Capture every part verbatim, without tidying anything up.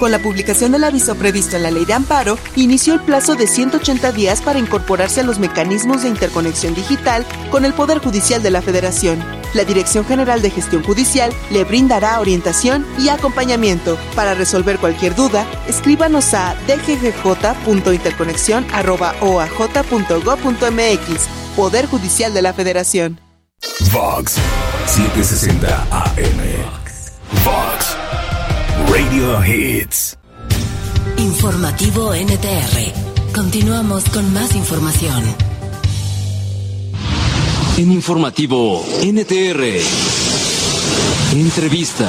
Con la publicación del aviso previsto en la Ley de Amparo, inició el plazo de ciento ochenta días para incorporarse a los mecanismos de interconexión digital con el Poder Judicial de la Federación. La Dirección General de Gestión Judicial le brindará orientación y acompañamiento. Para resolver cualquier duda, escríbanos a d g g j punto interconexión arroba o a j punto gob punto m x. Poder Judicial de la Federación. Vox setecientos sesenta A M. Vox Radio Hits. Informativo N T R. Continuamos con más información. En Informativo N T R. Entrevista.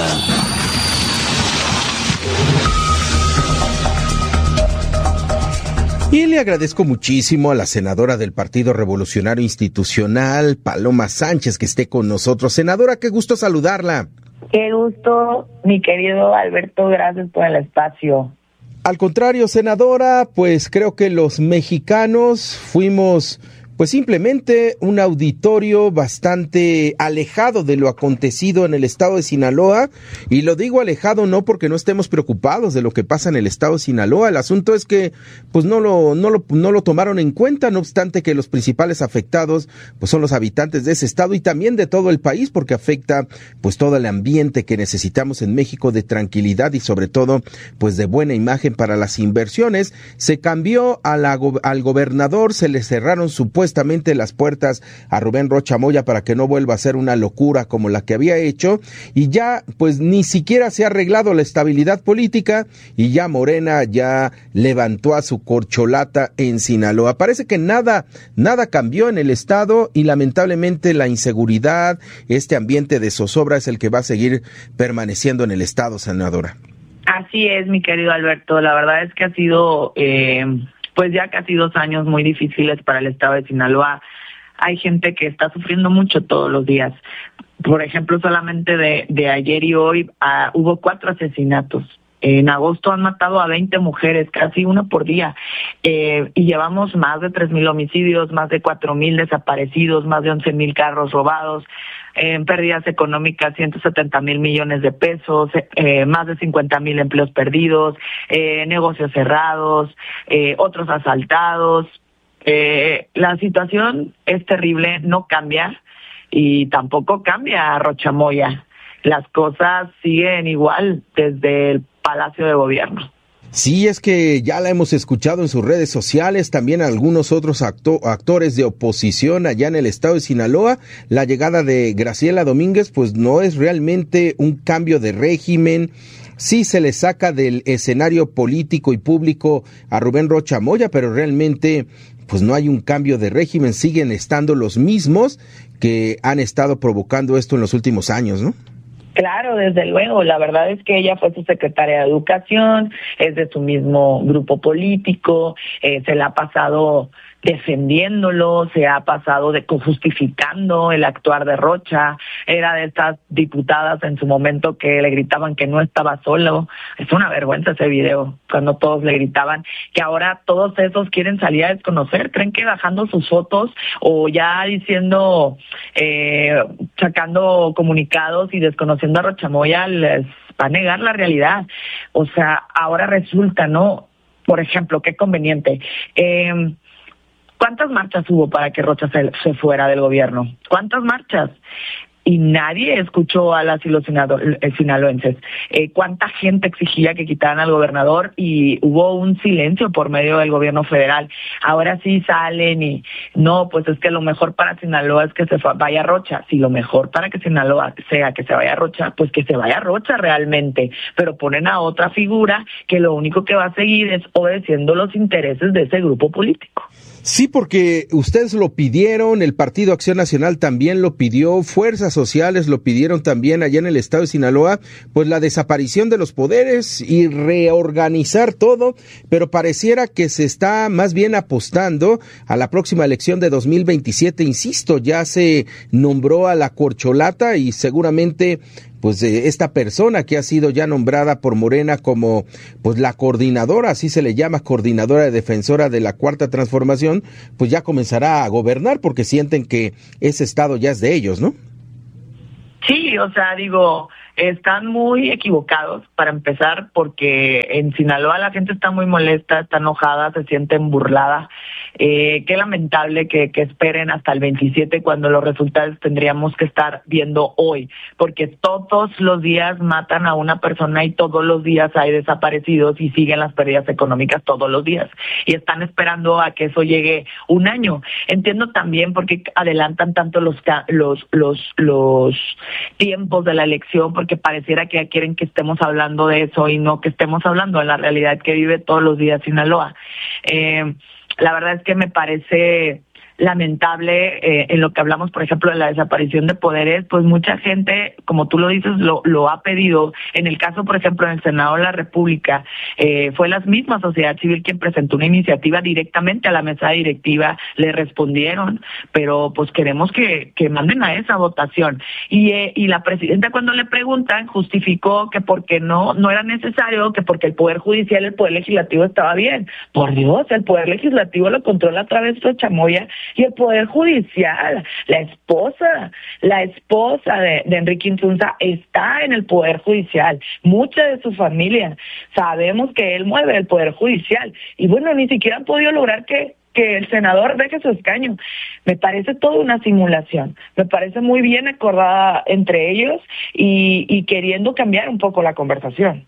Y le agradezco muchísimo a la senadora del Partido Revolucionario Institucional, Paloma Sánchez, que esté con nosotros. Senadora, qué gusto saludarla. Qué gusto, mi querido Alberto, gracias por el espacio. Al contrario, senadora, pues creo que los mexicanos fuimos pues simplemente un auditorio bastante alejado de lo acontecido en el estado de Sinaloa, y lo digo alejado no porque no estemos preocupados de lo que pasa en el estado de Sinaloa. El asunto es que pues no lo no lo no lo tomaron en cuenta, no obstante que los principales afectados pues son los habitantes de ese estado y también de todo el país, porque afecta pues todo el ambiente que necesitamos en México de tranquilidad y sobre todo pues de buena imagen para las inversiones. Se cambió a la, al gobernador, se le cerraron supuestamente Supuestamente las puertas a Rubén Rocha Moya para que no vuelva a ser una locura como la que había hecho, y ya pues ni siquiera se ha arreglado la estabilidad política y ya Morena ya levantó a su corcholata en Sinaloa. Parece que nada, nada cambió en el estado y lamentablemente la inseguridad, este ambiente de zozobra es el que va a seguir permaneciendo en el estado, senadora. Así es, mi querido Alberto, la verdad es que ha sido eh... pues ya casi dos años muy difíciles para el estado de Sinaloa. Hay gente que está sufriendo mucho todos los días. Por ejemplo, solamente de, de ayer y hoy uh, hubo cuatro asesinatos. En agosto han matado a veinte mujeres, casi una por día. Eh, y llevamos más de tres mil homicidios, más de cuatro mil desaparecidos, más de once mil carros robados. En pérdidas económicas, ciento setenta mil millones de pesos, eh, más de cincuenta mil empleos perdidos, eh, negocios cerrados, eh, otros asaltados. Eh, la situación es terrible, no cambia y tampoco cambia Rocha Moya. Las cosas siguen igual desde el Palacio de Gobierno. Sí, es que ya la hemos escuchado en sus redes sociales, también algunos otros acto- actores de oposición allá en el estado de Sinaloa. La llegada de Graciela Domínguez pues no es realmente un cambio de régimen. Sí se le saca del escenario político y público a Rubén Rocha Moya, pero realmente pues no hay un cambio de régimen, siguen estando los mismos que han estado provocando esto en los últimos años, ¿no? Claro, desde luego. La verdad es que ella fue su secretaria de Educación, es de su mismo grupo político, eh, se la ha pasado defendiéndolo, se ha pasado de justificando el actuar de Rocha. Era de estas diputadas en su momento que le gritaban que no estaba solo. Es una vergüenza ese video, cuando todos le gritaban, que ahora todos esos quieren salir a desconocer. Creen que bajando sus fotos o ya diciendo, eh, sacando comunicados y desconociendo a Rocha Moya les va a negar la realidad. O sea, ahora resulta, ¿no? Por ejemplo, qué conveniente. Eh, ¿Cuántas marchas hubo para que Rocha se, se fuera del gobierno? ¿Cuántas marchas? Y nadie escuchó a las y los sinaloenses. Eh, ¿Cuánta gente exigía que quitaran al gobernador? Y hubo un silencio por medio del gobierno federal. Ahora sí salen y no, pues es que lo mejor para Sinaloa es que se vaya Rocha. Si lo mejor para que Sinaloa sea que se vaya Rocha, pues que se vaya Rocha realmente. Pero ponen a otra figura que lo único que va a seguir es obedeciendo los intereses de ese grupo político. Sí, porque ustedes lo pidieron, el Partido Acción Nacional también lo pidió, fuerzas sociales lo pidieron también allá en el estado de Sinaloa, pues la desaparición de los poderes y reorganizar todo, pero pareciera que se está más bien apostando a la próxima elección de dos mil veintisiete, insisto, ya se nombró a la corcholata y seguramente pues eh, esta persona que ha sido ya nombrada por Morena como pues la coordinadora, así se le llama, coordinadora de defensora de la Cuarta Transformación, pues ya comenzará a gobernar porque sienten que ese estado ya es de ellos, ¿no? Sí, o sea, digo, Están muy equivocados, para empezar, porque en Sinaloa la gente está muy molesta, está enojada, se sienten burlada. Eh, qué lamentable que, que esperen hasta el veintisiete, cuando los resultados tendríamos que estar viendo hoy, porque todos los días matan a una persona y todos los días hay desaparecidos y siguen las pérdidas económicas todos los días. Y están esperando a que eso llegue un año. Entiendo también por qué adelantan tanto los, los, los, los tiempos de la elección, porque pareciera que ya quieren que estemos hablando de eso y no que estemos hablando de la realidad que vive todos los días Sinaloa. Eh, la verdad es que me parece lamentable eh, en lo que hablamos, por ejemplo, de la desaparición de poderes, pues mucha gente, como tú lo dices, lo, lo ha pedido. En el caso, por ejemplo, en el Senado de la República, eh, fue la misma sociedad civil quien presentó una iniciativa directamente a la mesa directiva, le respondieron, pero pues queremos que, que manden a esa votación. Y, eh, y la presidenta, cuando le preguntan, justificó que porque no, no era necesario, que porque el Poder Judicial y el Poder Legislativo estaba bien. Por Dios, el Poder Legislativo lo controla a través de Chamoya, y el Poder Judicial, la esposa, la esposa de, de Enrique Insunza está en el Poder Judicial, mucha de su familia, sabemos que él mueve el Poder Judicial, y bueno, ni siquiera han podido lograr que que el senador deje su escaño. Me parece toda una simulación, me parece muy bien acordada entre ellos y, y queriendo cambiar un poco la conversación.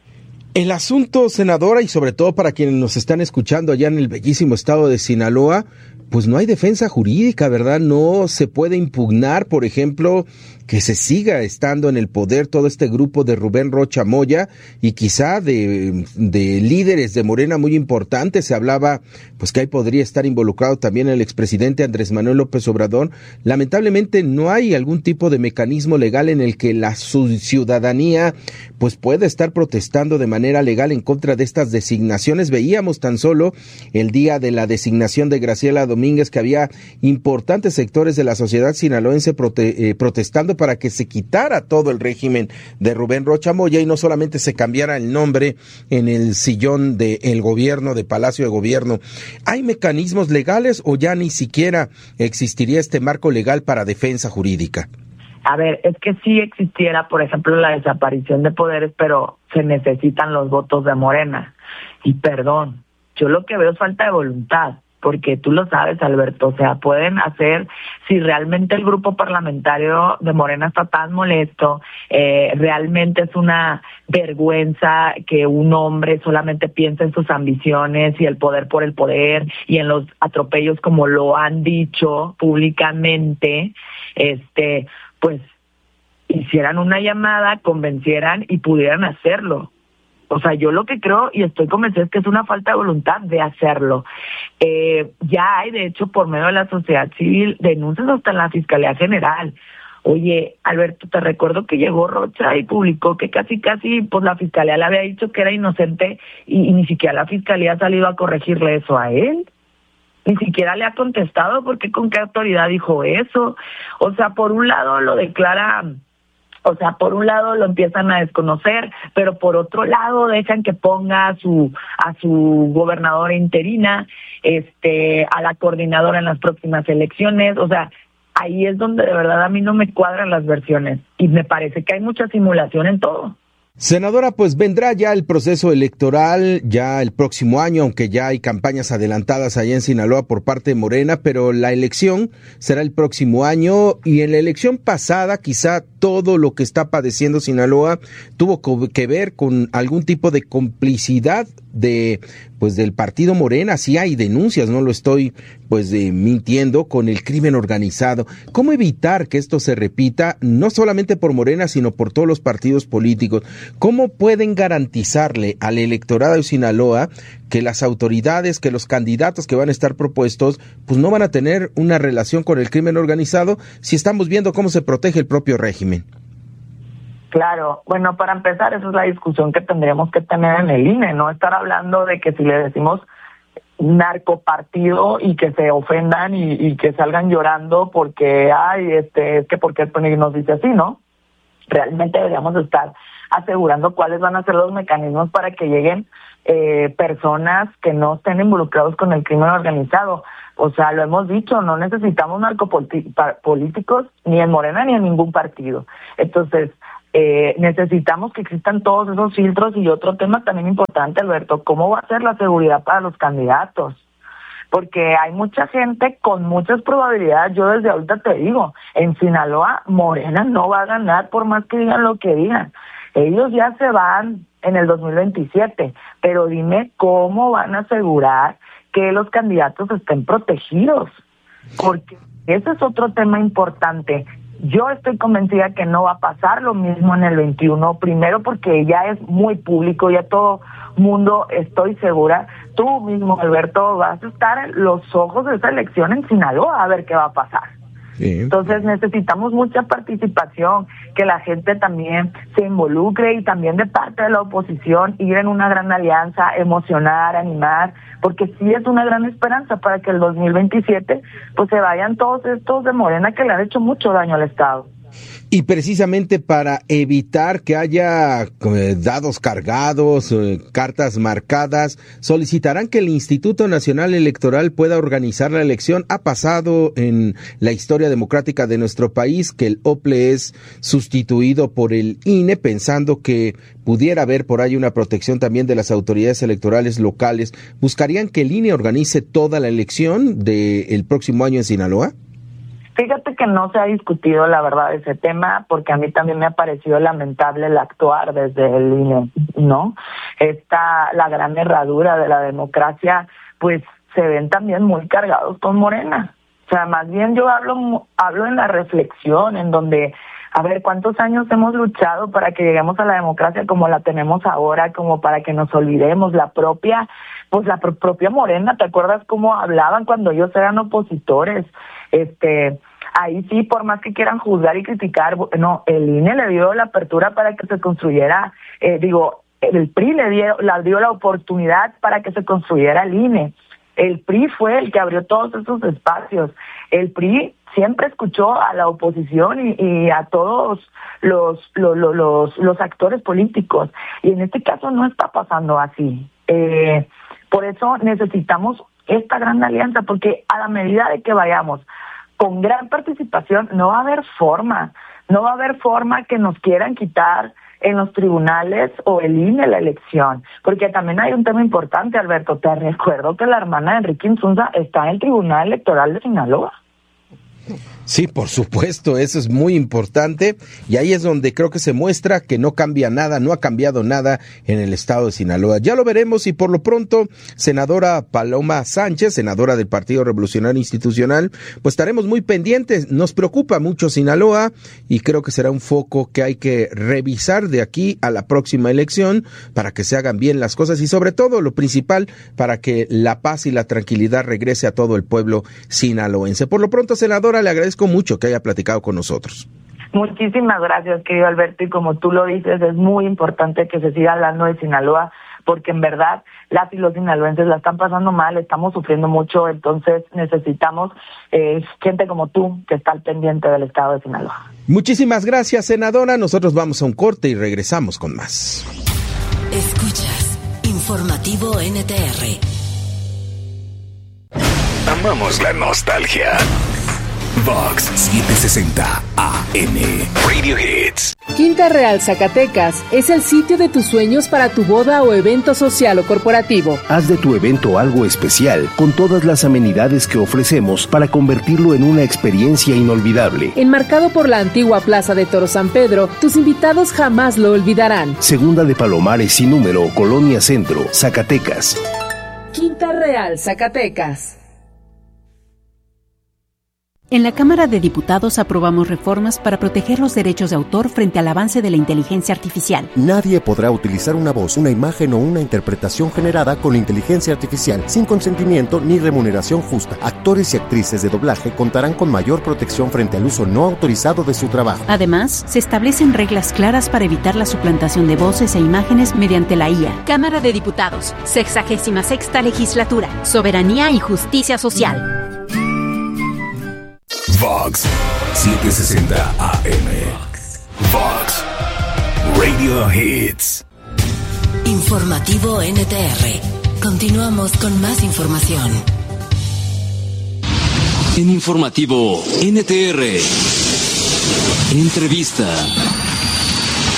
El asunto, senadora, y sobre todo para quienes nos están escuchando allá en el bellísimo estado de Sinaloa, pues no hay defensa jurídica, ¿verdad? No se puede impugnar, por ejemplo, que se siga estando en el poder todo este grupo de Rubén Rocha Moya y quizá de, de líderes de Morena muy importantes. Se hablaba pues que ahí podría estar involucrado también el expresidente Andrés Manuel López Obrador. Lamentablemente no hay algún tipo de mecanismo legal en el que la ciudadanía pues pueda estar protestando de manera legal en contra de estas designaciones. Veíamos tan solo el día de la designación de Graciela Domínguez que había importantes sectores de la sociedad sinaloense prote- eh, protestando para que se quitara todo el régimen de Rubén Rocha Moya y no solamente se cambiara el nombre en el sillón del gobierno, de Palacio de Gobierno. ¿Hay mecanismos legales o ya ni siquiera existiría este marco legal para defensa jurídica? A ver, es que sí existiera, por ejemplo, la desaparición de poderes, pero se necesitan los votos de Morena. Y perdón, yo lo que veo es falta de voluntad. Porque tú lo sabes, Alberto, o sea, pueden hacer, si realmente el grupo parlamentario de Morena está tan molesto, eh, realmente es una vergüenza que un hombre solamente piense en sus ambiciones y el poder por el poder y en los atropellos como lo han dicho públicamente, este, pues hicieran una llamada, convencieran y pudieran hacerlo. O sea, yo lo que creo y estoy convencida es que es una falta de voluntad de hacerlo. Eh, ya hay, de hecho, por medio de la sociedad civil, denuncias hasta en la Fiscalía General. Oye, Alberto, te recuerdo que llegó Rocha y publicó que casi, casi, pues la Fiscalía le había dicho que era inocente y, y ni siquiera la Fiscalía ha salido a corregirle eso a él. Ni siquiera le ha contestado porque con qué autoridad dijo eso. O sea, por un lado lo declara... O sea, por un lado lo empiezan a desconocer, pero por otro lado dejan que ponga a su a su gobernadora interina, este, a la coordinadora en las próximas elecciones. O sea, ahí es donde de verdad a mí no me cuadran las versiones y me parece que hay mucha simulación en todo. Senadora, pues vendrá ya el proceso electoral ya el próximo año, aunque ya hay campañas adelantadas allá en Sinaloa por parte de Morena, pero la elección será el próximo año y en la elección pasada quizá todo lo que está padeciendo Sinaloa tuvo que ver con algún tipo de complicidad de pues del partido Morena. Sí hay denuncias, no lo estoy pues de, mintiendo, con el crimen organizado. ¿Cómo evitar que esto se repita, no solamente por Morena, sino por todos los partidos políticos? ¿Cómo pueden garantizarle al electorado de Sinaloa que las autoridades, que los candidatos que van a estar propuestos, pues no van a tener una relación con el crimen organizado si estamos viendo cómo se protege el propio régimen? Claro, bueno, para empezar, esa es la discusión que tendríamos que tener en el I N E, no estar hablando de que si le decimos narcopartido y que se ofendan y, y que salgan llorando porque, ay, este, es que porque el nos dice así, ¿no? Realmente deberíamos estar asegurando cuáles van a ser los mecanismos para que lleguen eh, personas que no estén involucrados con el crimen organizado. O sea, lo hemos dicho, no necesitamos narcopolíticos ni en Morena ni en ningún partido. Entonces, Eh, necesitamos que existan todos esos filtros. Y otro tema también importante, Alberto, ¿cómo va a ser la seguridad para los candidatos? Porque hay mucha gente con muchas probabilidades. Yo desde ahorita te digo, en Sinaloa Morena no va a ganar por más que digan lo que digan. Ellos ya se van en el dos mil veintisiete, pero dime cómo van a asegurar que los candidatos estén protegidos, porque ese es otro tema importante. Yo estoy convencida que no va a pasar lo mismo en el veintiuno, primero porque ya es muy público, ya todo mundo, estoy segura, tú mismo, Alberto, vas a estar en los ojos de esa elección en Sinaloa a ver qué va a pasar. Sí. Entonces necesitamos mucha participación, que la gente también se involucre y también de parte de la oposición ir en una gran alianza, emocionar, animar, porque sí es una gran esperanza para que el dos mil veintisiete pues se vayan todos estos de Morena que le han hecho mucho daño al Estado. Y precisamente para evitar que haya eh, dados cargados, eh, cartas marcadas, solicitarán que el Instituto Nacional Electoral pueda organizar la elección. Ha pasado en la historia democrática de nuestro país que el O P L E es sustituido por el I N E, pensando que pudiera haber por ahí una protección también de las autoridades electorales locales. ¿Buscarían que el I N E organice toda la elección del próximo año en Sinaloa? Fíjate que no se ha discutido, la verdad, ese tema, porque a mí también me ha parecido lamentable el actuar desde el I N E, ¿no? Esta, la gran herradura de la democracia, pues se ven también muy cargados con Morena. O sea, más bien yo hablo, hablo en la reflexión, en donde, a ver, ¿cuántos años hemos luchado para que lleguemos a la democracia como la tenemos ahora, como para que nos olvidemos la propia, pues la pro- propia Morena? ¿Te acuerdas cómo hablaban cuando ellos eran opositores? Este... Ahí sí, por más que quieran juzgar y criticar, no, el I N E le dio la apertura para que se construyera, eh, digo, el P R I le dio, le dio la oportunidad para que se construyera el I N E. El P R I fue el que abrió todos esos espacios. El P R I siempre escuchó a la oposición y, y a todos los, los, los, los actores políticos. Y en este caso no está pasando así. Eh, por eso necesitamos esta gran alianza, porque a la medida de que vayamos con gran participación, no va a haber forma, no va a haber forma que nos quieran quitar en los tribunales o el I N E la elección, porque también hay un tema importante, Alberto. Te recuerdo que la hermana de Enrique Insunza está en el Tribunal Electoral de Sinaloa. Sí, por supuesto, eso es muy importante, y ahí es donde creo que se muestra que no cambia nada, no ha cambiado nada en el estado de Sinaloa. Ya lo veremos, y por lo pronto, senadora Paloma Sánchez, senadora del Partido Revolucionario Institucional, pues estaremos muy pendientes. Nos preocupa mucho Sinaloa, y creo que será un foco que hay que revisar de aquí a la próxima elección para que se hagan bien las cosas, y sobre todo, lo principal, para que la paz y la tranquilidad regrese a todo el pueblo sinaloense. Por lo pronto, senadora, le agradezco mucho que haya platicado con nosotros. Muchísimas gracias, querido Alberto, y como tú lo dices, es muy importante que se siga hablando de Sinaloa, porque en verdad las y los sinaloenses la están pasando mal, estamos sufriendo mucho, entonces necesitamos eh, gente como tú que está al pendiente del estado de Sinaloa. Muchísimas gracias, senadora. Nosotros vamos a un corte y regresamos con más. Escuchas Informativo N T R. Amamos la nostalgia. Vox setecientos sesenta A M Radio Hits. Quinta Real Zacatecas es el sitio de tus sueños para tu boda o evento social o corporativo. Haz de tu evento algo especial con todas las amenidades que ofrecemos para convertirlo en una experiencia inolvidable. Enmarcado por la antigua Plaza de Toro San Pedro, tus invitados jamás lo olvidarán. Segunda de Palomares sin número, Colonia Centro, Zacatecas. Quinta Real Zacatecas. En la Cámara de Diputados aprobamos reformas para proteger los derechos de autor frente al avance de la inteligencia artificial. Nadie podrá utilizar una voz, una imagen o una interpretación generada con inteligencia artificial sin consentimiento ni remuneración justa. Actores y actrices de doblaje contarán con mayor protección frente al uso no autorizado de su trabajo. Además, se establecen reglas claras para evitar la suplantación de voces e imágenes mediante la I A. Cámara de Diputados, sexagésima sexta legislatura, soberanía y justicia social. Vox setecientos sesenta A M. Vox Radio Hits. Informativo N T R. Continuamos con más información. En Informativo N T R. Entrevista.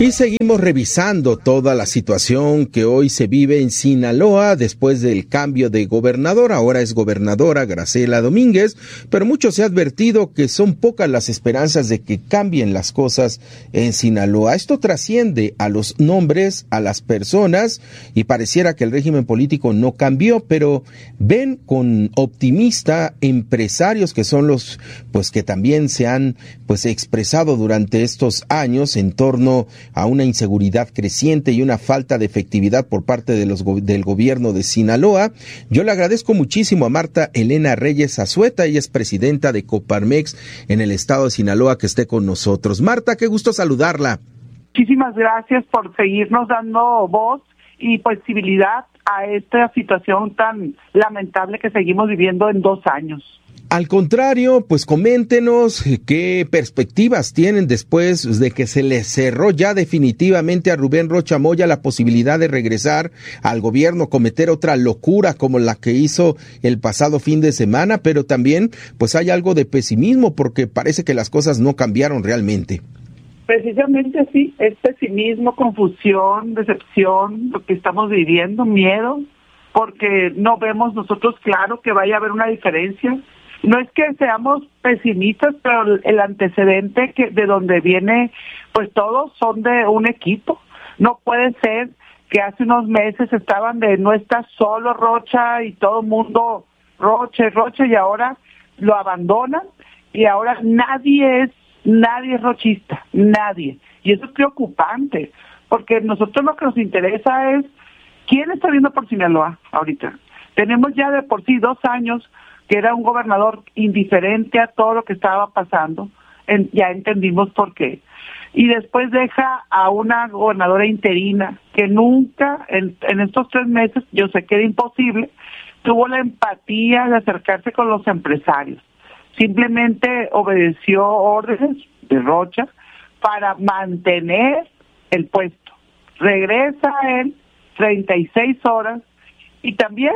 Y seguimos revisando toda la situación que hoy se vive en Sinaloa después del cambio de gobernador. Ahora es gobernadora Graciela Domínguez, pero mucho se ha advertido que son pocas las esperanzas de que cambien las cosas en Sinaloa. Esto trasciende a los nombres, a las personas, y pareciera que el régimen político no cambió, pero ven con optimista empresarios que son los pues que también se han pues expresado durante estos años en torno a una inseguridad creciente y una falta de efectividad por parte de los del gobierno de Sinaloa. Yo le agradezco muchísimo a Marta Elena Reyes Azueta, ella es presidenta de Coparmex en el estado de Sinaloa, que esté con nosotros. Marta, qué gusto saludarla. Muchísimas gracias por seguirnos dando voz y posibilidad a esta situación tan lamentable que seguimos viviendo en dos años. Al contrario, pues coméntenos qué perspectivas tienen después de que se le cerró ya definitivamente a Rubén Rocha Moya la posibilidad de regresar al gobierno, cometer otra locura como la que hizo el pasado fin de semana, pero también pues hay algo de pesimismo porque parece que las cosas no cambiaron realmente. Precisamente sí, es pesimismo, confusión, decepción, lo que estamos viviendo, miedo, porque no vemos nosotros claro que vaya a haber una diferencia. No es que seamos pesimistas, pero el antecedente que de donde viene, pues todos son de un equipo. No puede ser que hace unos meses estaban de no está solo Rocha y todo el mundo Rocha y Rocha y ahora lo abandonan y ahora nadie es, nadie es rochista, nadie. Y eso es preocupante, porque nosotros lo que nos interesa es quién está viendo por Sinaloa ahorita. Tenemos ya de por sí dos años que era un gobernador indiferente a todo lo que estaba pasando, en, ya entendimos por qué. Y después deja a una gobernadora interina que nunca, en, en estos tres meses, yo sé que era imposible, tuvo la empatía de acercarse con los empresarios. Simplemente obedeció órdenes de Rocha para mantener el puesto. Regresa él treinta y seis horas y también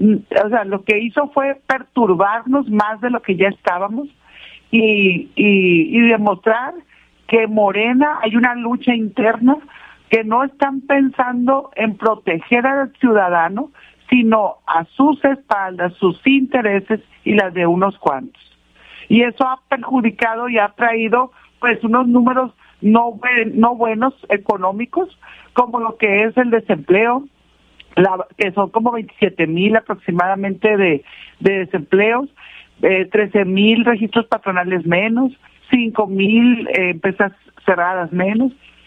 o sea, lo que hizo fue perturbarnos más de lo que ya estábamos y, y, y demostrar que Morena hay una lucha interna, que no están pensando en proteger al ciudadano, sino a sus espaldas, sus intereses y las de unos cuantos. Y eso ha perjudicado y ha traído pues unos números no, no buenos económicos, como lo que es el desempleo, La, que son como veintisiete mil aproximadamente de, de desempleos, eh, trece mil registros patronales menos, cinco mil eh, empresas cerradas menos,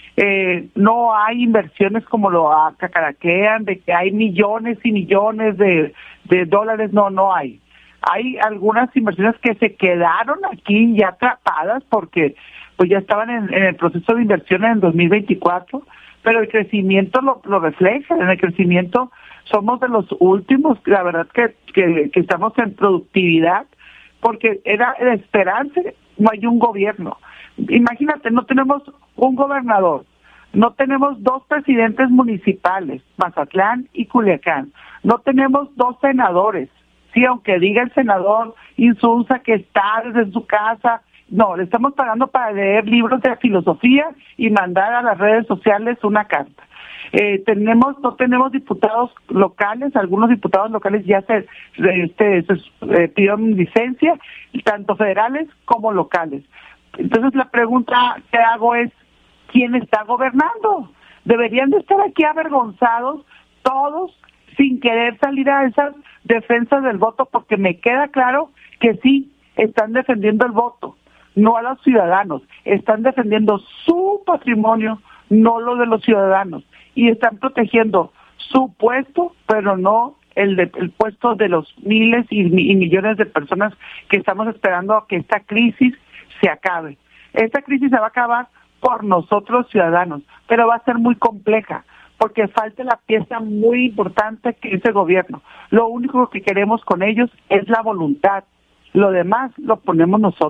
eh, no hay inversiones como lo cacaraquean, de que hay millones y millones de, de dólares, no, no hay. Hay algunas inversiones que se quedaron aquí ya atrapadas porque pues ya estaban en, en el proceso de inversión en el dos mil veinticuatro, pero el crecimiento lo, lo refleja. En el crecimiento somos de los últimos, la verdad que, que, que estamos en productividad, porque era la esperanza, no hay un gobierno. Imagínate, no tenemos un gobernador, no tenemos dos presidentes municipales, Mazatlán y Culiacán, no tenemos dos senadores, sí, aunque diga el senador Insunza que está desde su casa. No, le estamos pagando para leer libros de filosofía y mandar a las redes sociales una carta. Eh, tenemos, no tenemos diputados locales, algunos diputados locales ya se, este, se eh, pidieron licencia, tanto federales como locales. Entonces la pregunta que hago es, ¿quién está gobernando? Deberían de estar aquí avergonzados todos sin querer salir a esas defensas del voto, porque me queda claro que sí, están defendiendo el voto, no a los ciudadanos, están defendiendo su patrimonio, no lo de los ciudadanos, y están protegiendo su puesto, pero no el, de, el puesto de los miles y, y millones de personas que estamos esperando a que esta crisis se acabe. Esta crisis se va a acabar por nosotros ciudadanos, pero va a ser muy compleja, porque falta la pieza muy importante que es el gobierno. Lo único que queremos con ellos es la voluntad, lo demás lo ponemos nosotros.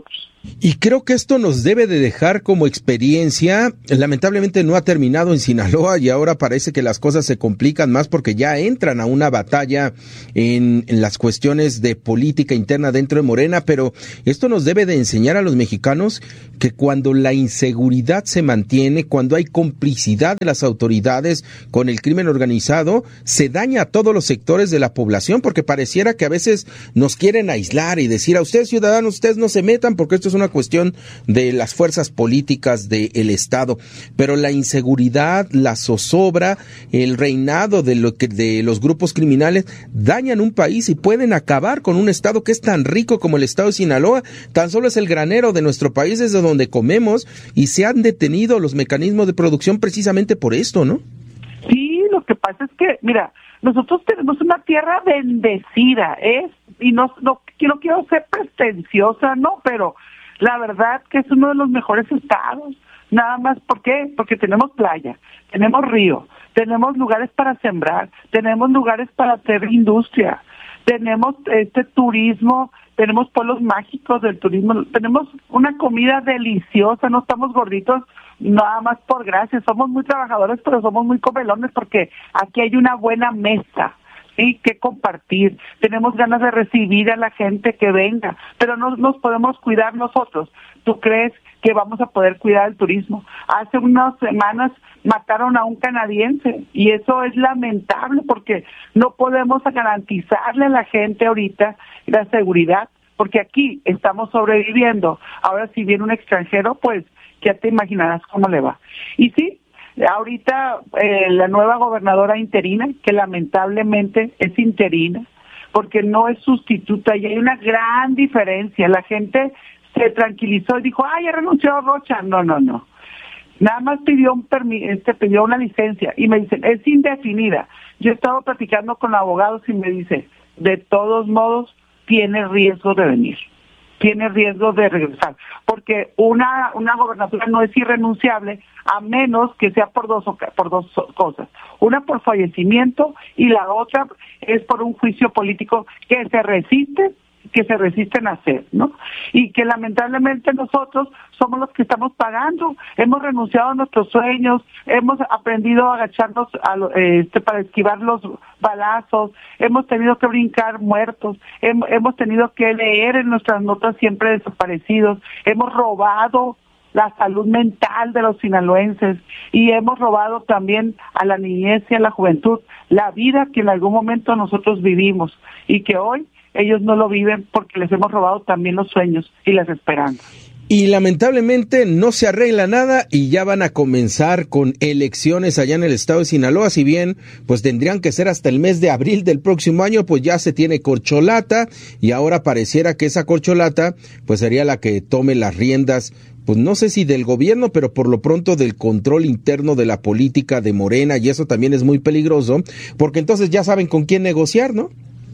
Y creo que esto nos debe de dejar como experiencia. Lamentablemente no ha terminado en Sinaloa y ahora parece que las cosas se complican más porque ya entran a una batalla en, en las cuestiones de política interna dentro de Morena, pero esto nos debe de enseñar a los mexicanos que cuando la inseguridad se mantiene, cuando hay complicidad de las autoridades con el crimen organizado, se daña a todos los sectores de la población, porque pareciera que a veces nos quieren aislar y decir a ustedes ciudadanos, ustedes no se metan porque esto es una cuestión de las fuerzas políticas del Estado, pero la inseguridad, la zozobra, el reinado de, lo que, de los grupos criminales dañan un país y pueden acabar con un Estado que es tan rico como el Estado de Sinaloa. Tan solo es el granero de nuestro país, desde donde comemos, y se han detenido los mecanismos de producción precisamente por esto, ¿no? Sí, lo que pasa es que, mira, nosotros tenemos una tierra bendecida, ¿eh? Y no, no, no quiero ser pretenciosa, no, pero la verdad que es uno de los mejores estados. Nada más, ¿por qué? Porque tenemos playa, tenemos río, tenemos lugares para sembrar, tenemos lugares para hacer industria, tenemos este turismo, tenemos pueblos mágicos del turismo, tenemos una comida deliciosa, no estamos gorditos nada más por gracia, somos muy trabajadores, pero somos muy comelones porque aquí hay una buena mesa, ¿sí?, que compartir, tenemos ganas de recibir a la gente que venga, pero no nos podemos cuidar nosotros. ¿Tú crees que vamos a poder cuidar el turismo? Hace unas semanas mataron a un canadiense y eso es lamentable porque no podemos garantizarle a la gente ahorita la seguridad, porque aquí estamos sobreviviendo. Ahora si viene un extranjero, pues ya te imaginarás cómo le va. Y sí, ahorita eh, la nueva gobernadora interina, que lamentablemente es interina, porque no es sustituta, y hay una gran diferencia. La gente se tranquilizó y dijo, ay, ya renunció Rocha. No, no, no. Nada más pidió un permi- este, pidió una licencia, y me dicen, es indefinida. Yo he estado platicando con abogados y me dice, de todos modos, tiene riesgo de venir. Tiene riesgo de regresar, porque una una gobernatura no es irrenunciable a menos que sea por dos por dos cosas, una por fallecimiento y la otra es por un juicio político que se resiste que se resisten a hacer, ¿no? Y que lamentablemente nosotros somos los que estamos pagando. Hemos renunciado a nuestros sueños, hemos aprendido a agacharnos a, este, para esquivar los balazos, hemos tenido que brincar muertos, hem, hemos tenido que leer en nuestras notas siempre desaparecidos, hemos robado la salud mental de los sinaloenses y hemos robado también a la niñez y a la juventud la vida que en algún momento nosotros vivimos y que hoy ellos no lo viven porque les hemos robado también los sueños y las esperanzas. Y lamentablemente no se arregla nada y ya van a comenzar con elecciones allá en el estado de Sinaloa, si bien pues tendrían que ser hasta el mes de abril del próximo año, pues ya se tiene corcholata y ahora pareciera que esa corcholata pues sería la que tome las riendas, pues no sé si del gobierno, pero por lo pronto del control interno de la política de Morena, y eso también es muy peligroso, porque entonces ya saben con quién negociar, ¿no?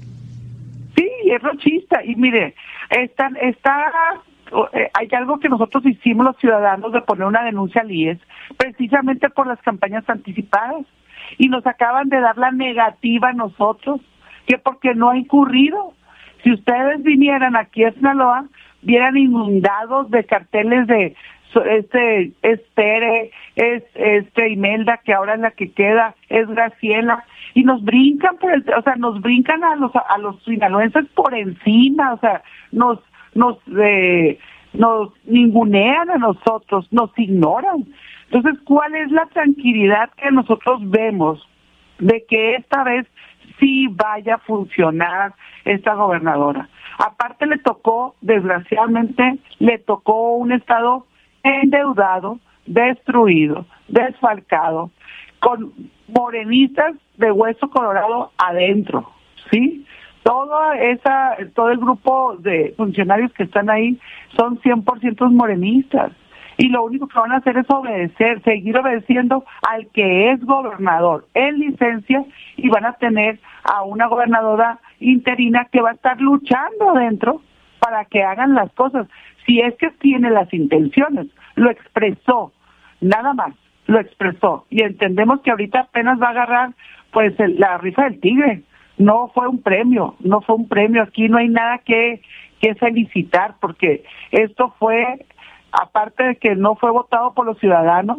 Sí, es rochista, y mire, está, está, hay algo que nosotros hicimos los ciudadanos de poner una denuncia al I E S, precisamente por las campañas anticipadas, y nos acaban de dar la negativa a nosotros, que porque no ha incurrido. Si ustedes vinieran aquí a Sinaloa, vieran inundados de carteles de este Espere, es este Imelda, que ahora es la que queda, es Graciela, y nos brincan por el, o sea, nos brincan a los a los sinaloenses por encima, o sea, nos nos eh, nos ningunean a nosotros, nos ignoran. Entonces, ¿cuál es la tranquilidad que nosotros vemos de que esta vez sí vaya a funcionar esta gobernadora? Aparte le tocó, desgraciadamente, le tocó un estado endeudado, destruido, desfalcado, con morenistas de hueso colorado adentro, ¿sí? Toda esa, todo el grupo de funcionarios que están ahí son cien por ciento morenistas. Y lo único que van a hacer es obedecer, seguir obedeciendo al que es gobernador en licencia, y van a tener a una gobernadora interina que va a estar luchando adentro para que hagan las cosas. Si es que tiene las intenciones, lo expresó, nada más, lo expresó. Y entendemos que ahorita apenas va a agarrar pues el, la rifa del tigre. no fue un premio, no fue un premio, aquí no hay nada que, que felicitar, porque esto fue, aparte de que no fue votado por los ciudadanos,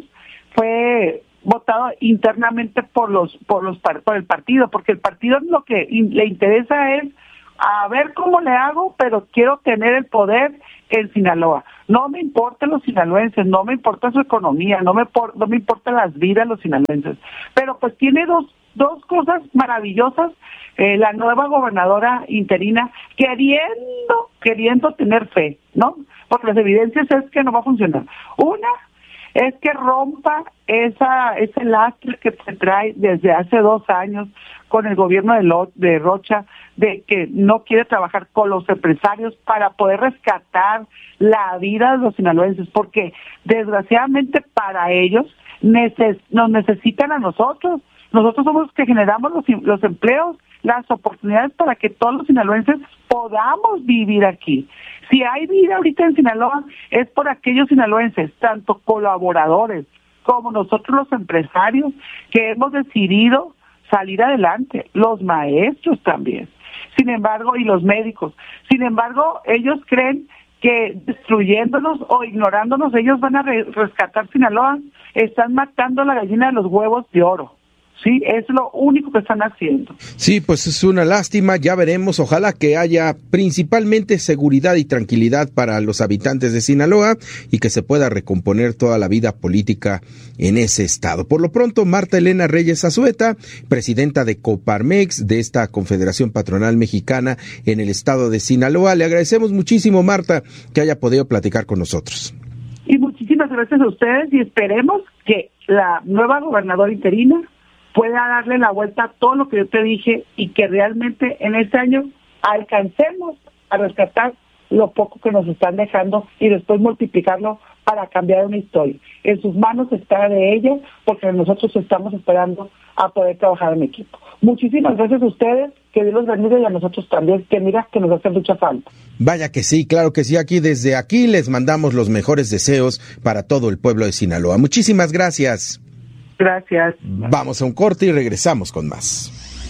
fue votado internamente por los por los por el partido, porque el partido lo que le interesa es a ver cómo le hago, pero quiero tener el poder en Sinaloa. No me importan los sinaloenses, no me importa su economía, no me por, no me importan las vidas de los sinaloenses, pero pues tiene dos dos cosas maravillosas, eh, la nueva gobernadora interina queriendo queriendo tener fe, ¿no? Porque las evidencias es que no va a funcionar. Una es que rompa esa ese lastre que se trae desde hace dos años con el gobierno de, Lo, de Rocha, de que no quiere trabajar con los empresarios para poder rescatar la vida de los sinaloenses, porque desgraciadamente para ellos neces, nos necesitan a nosotros. Nosotros somos los que generamos los, los empleos, las oportunidades para que todos los sinaloenses podamos vivir aquí. Si hay vida ahorita en Sinaloa, es por aquellos sinaloenses, tanto colaboradores como nosotros los empresarios, que hemos decidido salir adelante, los maestros también, sin embargo, y los médicos. Sin embargo, ellos creen que destruyéndonos o ignorándonos, ellos van a re- rescatar Sinaloa. Están matando la gallina de los huevos de oro. Sí, es lo único que están haciendo. Sí, pues es una lástima, ya veremos, ojalá que haya principalmente seguridad y tranquilidad para los habitantes de Sinaloa y que se pueda recomponer toda la vida política en ese estado. Por lo pronto, Marta Elena Reyes Azueta, presidenta de Coparmex, de esta Confederación Patronal Mexicana en el estado de Sinaloa, le agradecemos muchísimo, Marta, que haya podido platicar con nosotros. Y muchísimas gracias a ustedes y esperemos que la nueva gobernadora interina pueda darle la vuelta a todo lo que yo te dije y que realmente en este año alcancemos a rescatar lo poco que nos están dejando y después multiplicarlo para cambiar una historia. En sus manos está de ella, porque nosotros estamos esperando a poder trabajar en equipo. Muchísimas gracias a ustedes, que Dios los bendiga, y a nosotros también, que mira que nos hace mucha falta. Vaya que sí, claro que sí, aquí desde aquí les mandamos los mejores deseos para todo el pueblo de Sinaloa. Muchísimas gracias. Gracias. Vamos a un corte y regresamos con más.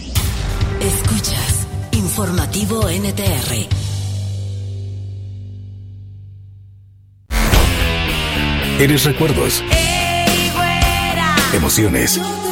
Escuchas Informativo N T R. Eres recuerdos, emociones,